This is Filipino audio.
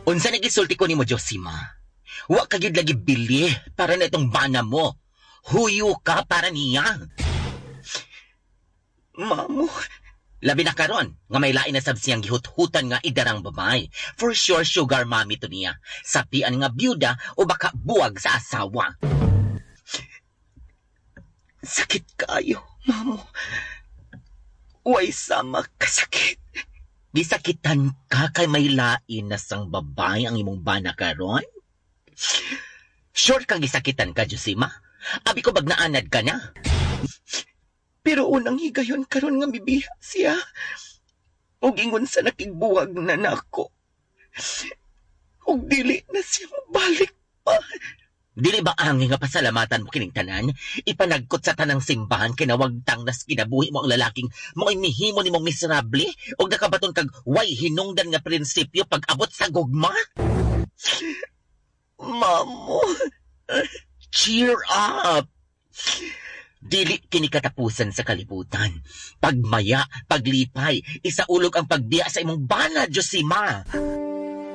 Unsa nagisulti ko nimo Josima? Wa ka gid lagi bili para na itong bana mo. Huyo ka para niya. Mamo, Labi na karon nga may lain na sab siyang gihut-hutan nga idarang babay. For sure sugar mommy to niya. Sapian nga byuda o baka buwag sa asawa. sakit kayo, mamo. Way sama kasakit. Gisakitan ka kay may lain na sang babay ang imong bana karon? Sure kang gisakitan ka, Josima? Abi ko bag naanad ka na. Pero unang higayon karon nga mibiha siya. Ug ingon sa nakigbuwag na nako. Ug dili na siya mabalik pa. Dili ba angin nga pasalamatan mo kining tanan? Ipanagkot sa tanang simbahan kay nawagtang nas kinabuhi mo ang lalaking mo inihimo nimong miserable ug nakabaton kag way hinungdan nga prinsipyo pag abot sa gugma? Mamo, Cheer up! Dili kini katapusan sa kalibutan. Pagmaya, paglipay, isaulog ang pagbiya sa imong bana, Josima.